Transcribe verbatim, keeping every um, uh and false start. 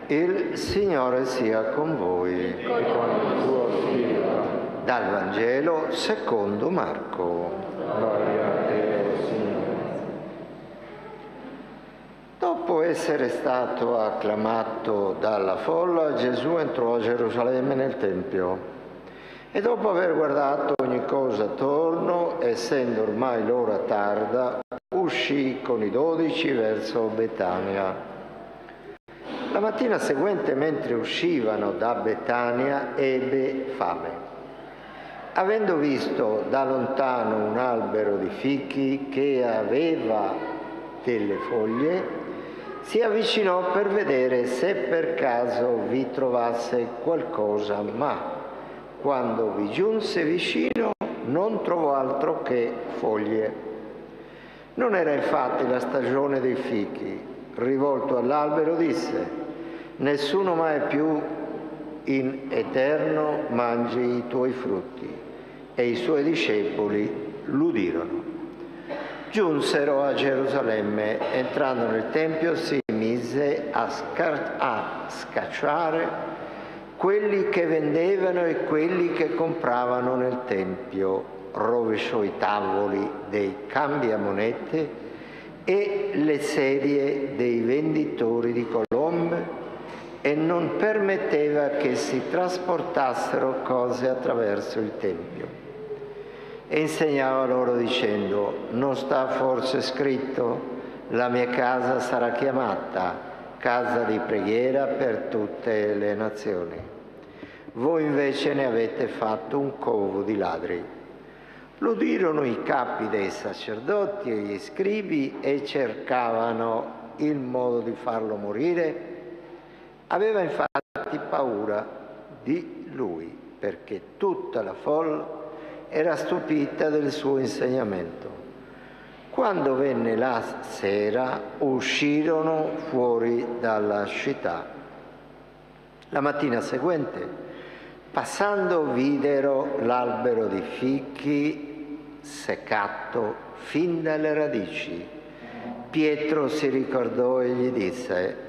Il Signore sia con voi. E con il tuo spirito. Dal Vangelo secondo Marco. Gloria a te, o Signore. Dopo essere stato acclamato dalla folla, Gesù entrò a Gerusalemme nel Tempio e dopo aver guardato ogni cosa attorno, essendo ormai l'ora tarda, uscì con i dodici verso Betania. La mattina seguente, mentre uscivano da Betania, ebbe fame. Avendo visto da lontano un albero di fichi che aveva delle foglie, si avvicinò per vedere se per caso vi trovasse qualcosa, ma quando vi giunse vicino non trovò altro che foglie. Non era infatti la stagione dei fichi. Rivolto all'albero disse: nessuno mai più in eterno mangi i tuoi frutti. E i suoi discepoli l'udirono. Giunsero a Gerusalemme, entrando nel Tempio si mise a, scar- a scacciare quelli che vendevano e quelli che compravano nel Tempio, rovesciò i tavoli dei cambiamonete e le sedie dei venditori di colombe e non permetteva che si trasportassero cose attraverso il Tempio. E insegnava loro dicendo: non sta forse scritto, la mia casa sarà chiamata casa di preghiera per tutte le nazioni? Voi invece ne avete fatto un covo di ladri. Lo udirono i capi dei sacerdoti e gli scribi e cercavano il modo di farlo morire. Aveva infatti paura di lui, perché tutta la folla era stupita del suo insegnamento. Quando venne la sera, uscirono fuori dalla città. La mattina seguente, passando, videro l'albero di fichi seccato fin dalle radici. Pietro si ricordò e gli disse: